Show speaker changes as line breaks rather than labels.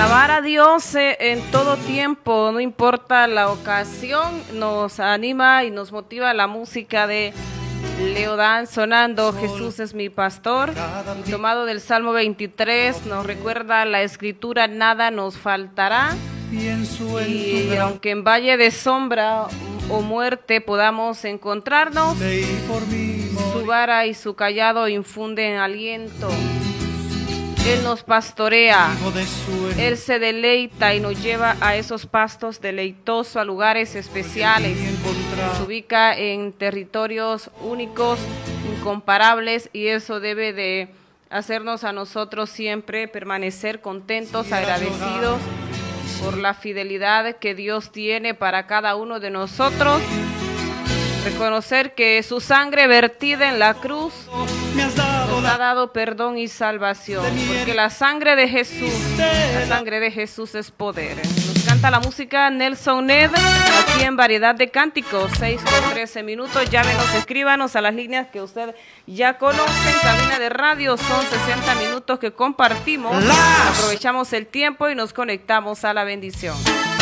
Alabar a Dios en todo tiempo, no importa la ocasión, nos anima y nos motiva la música de Leodán sonando Jesús es mi pastor, y tomado del Salmo 23, nos recuerda la escritura, nada nos faltará, y aunque en valle de sombra o muerte podamos encontrarnos, su vara y su cayado infunden aliento. Él nos pastorea, Él se deleita y nos lleva a esos pastos deleitosos, a lugares especiales. Nos ubica en territorios únicos, incomparables, y eso debe de hacernos a nosotros siempre permanecer contentos, agradecidos por la fidelidad que Dios tiene para cada uno de nosotros. Reconocer que su sangre vertida en la cruz nos ha dado perdón y salvación, porque la sangre de Jesús es poder. Nos canta la música Nelson Ned, aquí en Variedad de Cánticos, 6:13. Llámenos, escríbanos a las líneas que usted ya conoce en cabina de radio. Son 60 minutos que compartimos. Aprovechamos el tiempo y nos conectamos a la bendición.